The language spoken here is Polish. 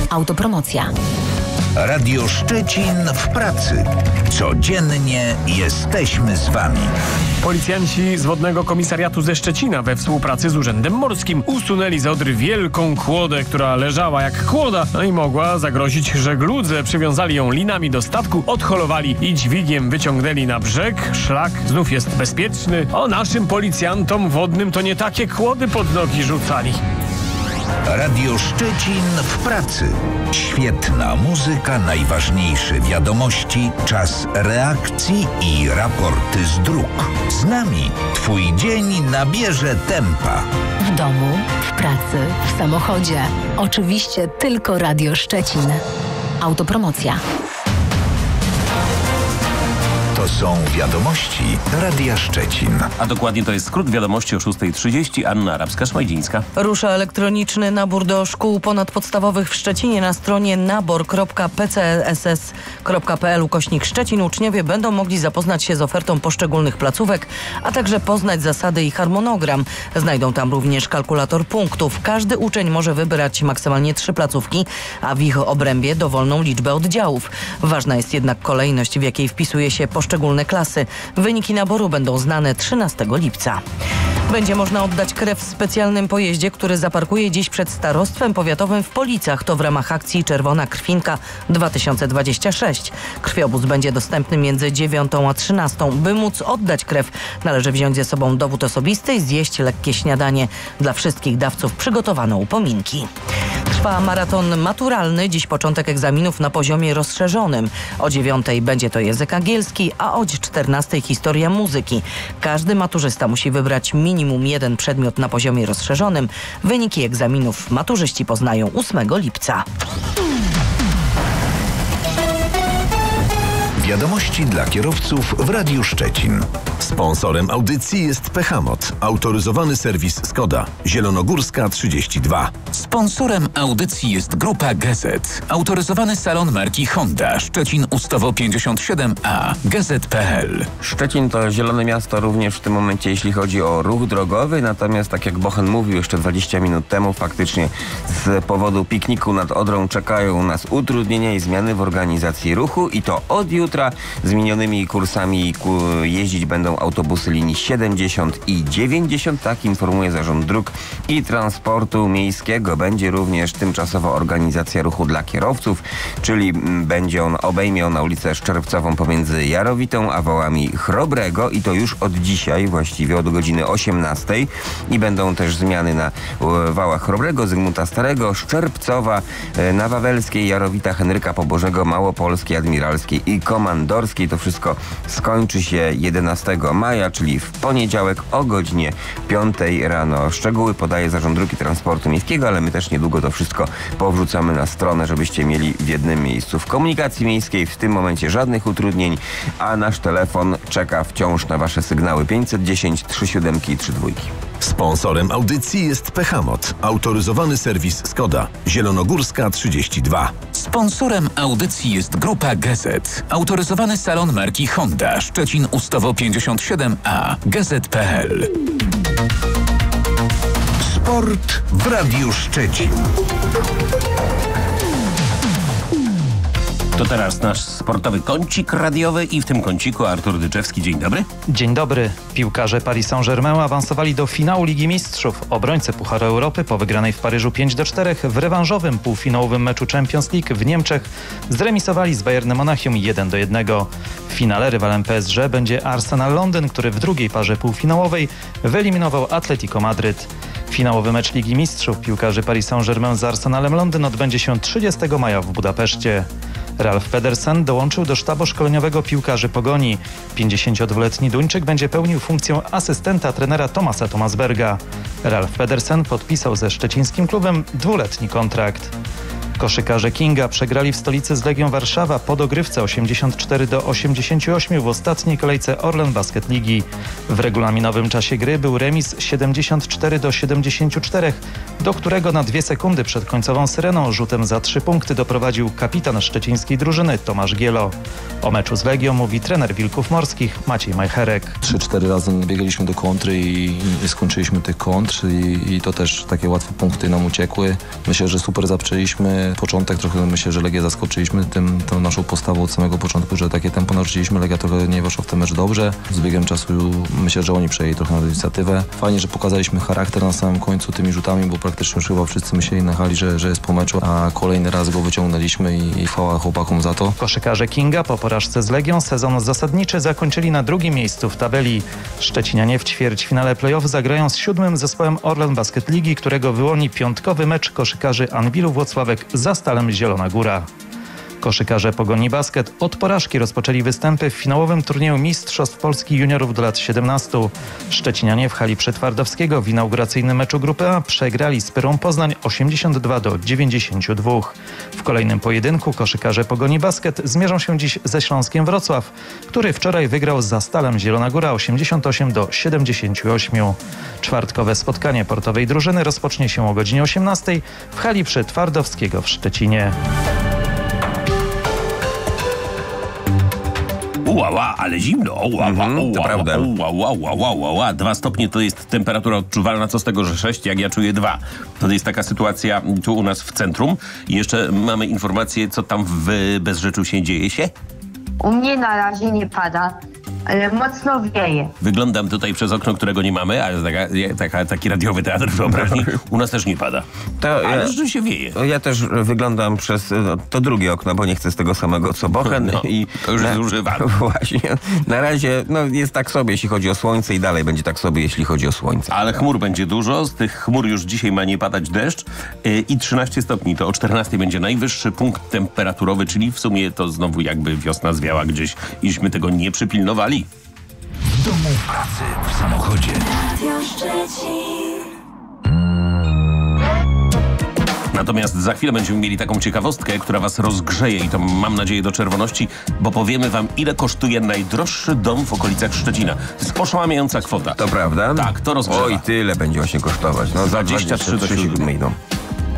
Autopromocja. Radio Szczecin w pracy. Codziennie jesteśmy z Wami. Policjanci z Wodnego Komisariatu ze Szczecina we współpracy z Urzędem Morskim usunęli z Odry wielką kłodę, która leżała jak kłoda, no i mogła zagrozić żegludze. Przywiązali ją linami do statku, odholowali i dźwigiem wyciągnęli na brzeg. Szlak znów jest bezpieczny. O, naszym policjantom wodnym to nie takie kłody pod nogi rzucali. Radio Szczecin w pracy. Świetna muzyka, najważniejsze wiadomości, czas reakcji i raporty z dróg. Z nami Twój dzień nabierze tempa. W domu, w pracy, w samochodzie. Oczywiście tylko Radio Szczecin. Autopromocja. To są wiadomości Radia Szczecin. A dokładnie to jest skrót wiadomości o 6:30. Anna Arabska-Szmajdzińska. Rusza elektroniczny nabór do szkół ponadpodstawowych w Szczecinie. Na stronie nabor.pcss.pl/Szczecin uczniowie będą mogli zapoznać się z ofertą poszczególnych placówek, a także poznać zasady i harmonogram. Znajdą tam również kalkulator punktów. Każdy uczeń może wybrać maksymalnie 3 placówki, a w ich obrębie dowolną liczbę oddziałów. Ważna jest jednak kolejność, w jakiej wpisuje się poszczególne klasy. Wyniki naboru będą znane 13 lipca. Będzie można oddać krew w specjalnym pojeździe, który zaparkuje dziś przed Starostwem Powiatowym w Policach. To w ramach akcji Czerwona Krwinka 2026. Krwiobóz będzie dostępny między 9 a 13. By móc oddać krew, należy wziąć ze sobą dowód osobisty i zjeść lekkie śniadanie. Dla wszystkich dawców przygotowano upominki. Trwa maraton maturalny. Dziś początek egzaminów na poziomie rozszerzonym. O 9 będzie to język angielski, a o 14 historia muzyki. Każdy maturzysta musi wybrać minimum 1 przedmiot na poziomie rozszerzonym. Wyniki egzaminów maturzyści poznają 8 lipca. Wiadomości dla kierowców w Radiu Szczecin. Sponsorem audycji jest Pechamot, autoryzowany serwis Skoda, Zielonogórska 32. Sponsorem audycji jest Grupa Gazet, autoryzowany salon marki Honda, Szczecin Ustawo 57A, gazet.pl. Szczecin to zielone miasto również w tym momencie, jeśli chodzi o ruch drogowy, natomiast tak jak Bochen mówił jeszcze 20 minut temu, faktycznie z powodu pikniku nad Odrą czekają nas utrudnienia i zmiany w organizacji ruchu i to od jutra. Zmienionymi kursami jeździć będą autobusy linii 70 i 90, tak informuje Zarząd Dróg i Transportu Miejskiego. Będzie również tymczasowa organizacja ruchu dla kierowców, czyli obejmie ona ulicę Szczerbcową pomiędzy Jarowitą a Wałami Chrobrego i to już od dzisiaj, właściwie od godziny 18 i będą też zmiany na Wałach Chrobrego, Zygmunta Starego, Szczerbcowa, na Wawelskiej, Jarowita, Henryka Pobożego, Małopolskiej, Admiralskiej i Komandorskiej. To wszystko skończy się 11 maja, czyli w poniedziałek o godzinie 5 rano. Szczegóły podaje Zarząd Dróg i Transportu Miejskiego, ale my też niedługo to wszystko powrzucamy na stronę, żebyście mieli w jednym miejscu. W komunikacji miejskiej w tym momencie żadnych utrudnień, a nasz telefon czeka wciąż na Wasze sygnały 510 37 32. Sponsorem audycji jest Pechamot, autoryzowany serwis Skoda, Zielonogórska 32. Sponsorem audycji jest Grupa Gazet, autoryzowany salon marki Honda, Szczecin Ustawo 57A, gazet.pl. Sport w Radiu Szczecin. To teraz nasz sportowy kącik radiowy i w tym kąciku Artur Dyczewski. Dzień dobry. Dzień dobry. Piłkarze Paris Saint-Germain awansowali do finału Ligi Mistrzów. Obrońcy Pucharu Europy po wygranej w Paryżu 5-4 w rewanżowym półfinałowym meczu Champions League w Niemczech zremisowali z Bayernem Monachium 1-1. W finale rywalem PSG będzie Arsenal Londyn, który w drugiej parze półfinałowej wyeliminował Atletico Madryt. Finałowy mecz Ligi Mistrzów piłkarzy Paris Saint-Germain z Arsenalem Londyn odbędzie się 30 maja w Budapeszcie. Ralf Pedersen dołączył do sztabu szkoleniowego piłkarzy Pogoni. 52-letni Duńczyk będzie pełnił funkcję asystenta trenera Thomasa Thomasberga. Ralf Pedersen podpisał ze szczecińskim klubem 2-letni kontrakt. Koszykarze Kinga przegrali w stolicy z Legią Warszawa po dogrywce 84-88 w ostatniej kolejce Orlen Basket Ligi. W regulaminowym czasie gry był remis 74-74, do którego na 2 sekundy przed końcową syreną rzutem za 3 punkty doprowadził kapitan szczecińskiej drużyny Tomasz Gielo. O meczu z Legią mówi trener Wilków Morskich Maciej Majcherek. 3-4 razy biegaliśmy do kontry i skończyliśmy tych kontr i to też takie łatwe punkty nam uciekły. Myślę, że super zaczęliśmy fajny początek, trochę myślę, że Legię zaskoczyliśmy tą naszą postawą od samego początku, że takie tempo narzuciliśmy. Legia trochę nie weszła w ten mecz dobrze. Z biegiem czasu myślę, że oni przejęli trochę na inicjatywę. Fajnie, że pokazaliśmy charakter na samym końcu tymi rzutami, bo praktycznie już chyba wszyscy myśleli na hali, że jest po meczu, a kolejny raz go wyciągnęliśmy i chwała chłopakom za to. Koszykarze Kinga po porażce z Legią sezon zasadniczy zakończyli na drugim miejscu w tabeli. Szczecinianie w ćwierćfinale play-off zagrają z 7. zespołem Orlen Basket Ligi, którego wyłoni piątkowy mecz koszykarzy Anwilu Włocławek za Stalem Zielona Góra. Koszykarze Pogoni Basket od porażki rozpoczęli występy w finałowym turnieju Mistrzostw Polski Juniorów do lat 17. Szczecinianie w hali Przetwardowskiego w inauguracyjnym meczu Grupy A przegrali z Pyrą Poznań 82-92. W kolejnym pojedynku koszykarze Pogoni Basket zmierzą się dziś ze Śląskiem Wrocław, który wczoraj wygrał za Stalem Zielona Góra 88-78. Czwartkowe spotkanie portowej drużyny rozpocznie się o godzinie 18 w hali Przetwardowskiego w Szczecinie. Ła, ale zimno. To prawda. 2 stopnie to jest temperatura odczuwalna, co z tego, że 6, jak ja czuję 2. To jest taka sytuacja tu u nas w centrum. I jeszcze mamy informację, co tam w Bezrzeczu się dzieje się. U mnie na razie nie pada, ale mocno wieje. Wyglądam tutaj przez okno, którego nie mamy, a jest taki radiowy teatr wyobraźni. U nas też nie pada. Ale rzeczywiście wieje. Ja też wyglądam przez to drugie okno, bo nie chcę z tego samego co Bochen. I to już zużywam. Właśnie. Na razie jest tak sobie, jeśli chodzi o słońce i dalej będzie tak sobie, jeśli chodzi o słońce. Ale chmur będzie dużo. Z tych chmur już dzisiaj ma nie padać deszcz. I 13 stopni. To o 14 będzie najwyższy punkt temperaturowy, czyli w sumie to znowu jakby wiosna zwiała gdzieś, iśmy tego nie przypilnowali. W domu, w pracy, w samochodzie. Natomiast za chwilę będziemy mieli taką ciekawostkę, która was rozgrzeje i to mam nadzieję do czerwoności, bo powiemy wam, ile kosztuje najdroższy dom w okolicach Szczecina. To jest oszałamiająca kwota. To prawda? Tak, to rozgrzewa. Oj, tyle będzie właśnie kosztować. No, 23 do 7. idą.